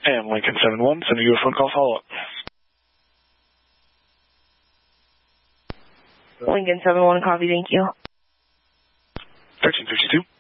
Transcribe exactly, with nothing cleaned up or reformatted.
And Lincoln seven one, sending you a phone call follow-up. Lincoln seven one, copy, thank you. thirteen fifty-two.